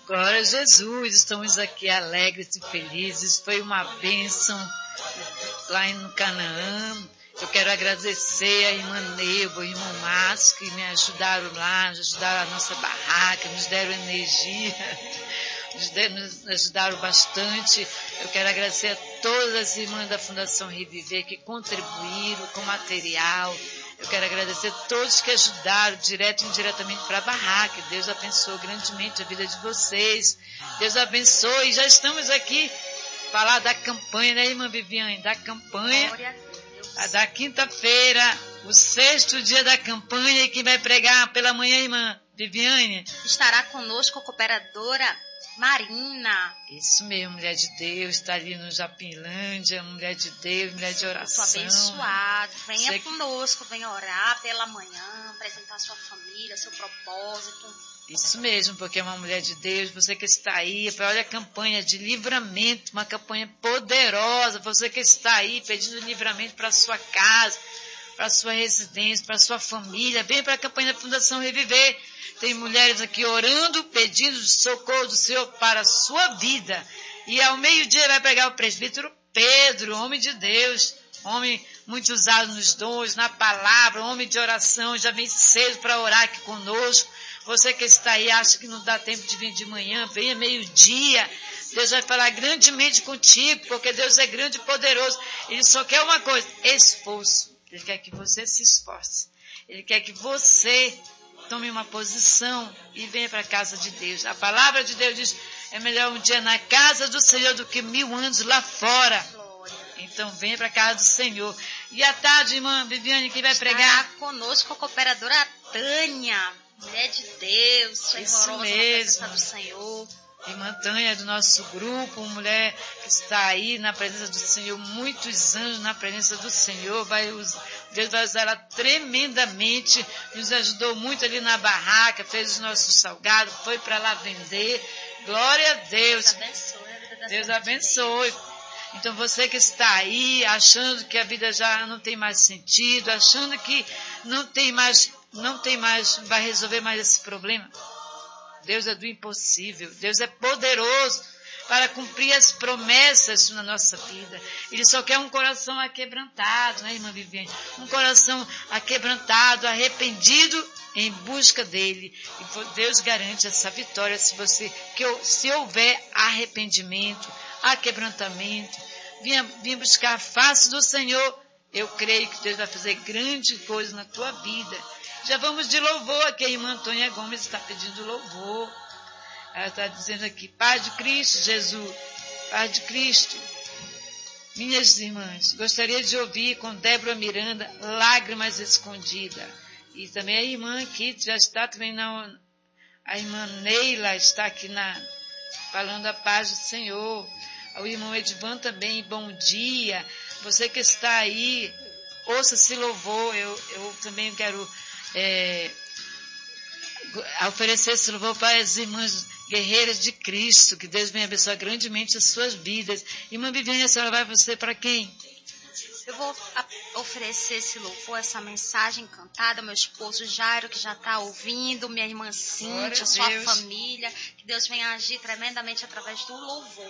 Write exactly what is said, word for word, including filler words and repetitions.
Glória a Jesus, estamos aqui alegres e felizes. Foi uma bênção lá no Canaã. Eu quero agradecer a irmã Neuba, o irmão Márcio, que me ajudaram lá, ajudaram a nossa barraca, nos deram energia, nos, deram, nos ajudaram bastante. Eu quero agradecer a todas as irmãs da Fundação Reviver que contribuíram com material. Eu quero agradecer a todos que ajudaram, direto e indiretamente, para a barraca. Deus abençoe grandemente a vida de vocês. Deus abençoe. Já estamos aqui falar da campanha, né, irmã Viviane? Da campanha. Glória a Deus. A da quinta-feira, o sexto dia da campanha. E quem vai pregar pela manhã, irmã Viviane? Estará conosco a cooperadora Marina. Isso mesmo, mulher de Deus, está ali no Japinlândia, mulher de Deus, mulher de oração. Sou abençoado. Venha Você... conosco, venha orar pela manhã, apresentar sua família, seu propósito. Isso mesmo, porque é uma mulher de Deus. Você que está aí, olha a campanha de livramento, uma campanha poderosa. Você que está aí pedindo livramento para a sua casa, para a sua residência, para a sua família. Vem para a campanha da Fundação Reviver. Tem mulheres aqui orando, pedindo socorro do Senhor para a sua vida. E ao meio-dia vai pregar o presbítero Pedro, homem de Deus, homem muito usado nos dons, na palavra, homem de oração, já vem cedo para orar aqui conosco. Você que está aí, acha que não dá tempo de vir de manhã, venha meio-dia. Deus vai falar grandemente contigo, porque Deus é grande e poderoso. Ele só quer uma coisa, esforço. Ele quer que você se esforce. Ele quer que você tome uma posição e venha para a casa de Deus. A palavra de Deus diz, é melhor um dia na casa do Senhor do que mil anos lá fora. Então venha para a casa do Senhor. E à tarde, irmã Viviane, quem vai pregar? Estará conosco a cooperadora Tânia, mulher de Deus, fervorosa na presença do Senhor. Irmã Tânia é do nosso grupo, uma mulher que está aí na presença do Senhor, muitos anos na presença do Senhor. Vai usar, Deus vai usar ela tremendamente, nos ajudou muito ali na barraca, fez os nossos salgados, foi para lá vender. Glória a Deus. Deus abençoe a vida dessa Deus abençoe. Então você que está aí achando que a vida já não tem mais sentido, achando que não tem mais, não tem mais, vai resolver mais esse problema. Deus é do impossível. Deus é poderoso para cumprir as promessas na nossa vida. Ele só quer um coração aquebrantado, né, irmã Viviane? Um coração aquebrantado, arrependido, em busca dele. E Deus garante essa vitória se você, que se houver arrependimento, aquebrantamento, vinha, vinha buscar a face do Senhor. Eu creio que Deus vai fazer grande coisa na tua vida. Já vamos de louvor, aqui a irmã Antônia Gomes está pedindo louvor. Ela está dizendo aqui, Pai de Cristo, Jesus, Pai de Cristo. Minhas irmãs, gostaria de ouvir com Débora Miranda, Lágrimas Escondidas. E também a irmã aqui, já está também na... A irmã Neila está aqui na, falando a paz do Senhor. O irmão Edvan também, bom dia. Você que está aí, ouça esse louvor. Eu, eu também quero... É, oferecer esse louvor para as irmãs guerreiras de Cristo, que Deus venha abençoar grandemente as suas vidas. Irmã Viviane, a senhora vai você para quem? Eu vou oferecer esse louvor, essa mensagem cantada ao meu esposo Jairo, que já está ouvindo, minha irmã Cíntia, sua família, que Deus venha agir tremendamente através do louvor.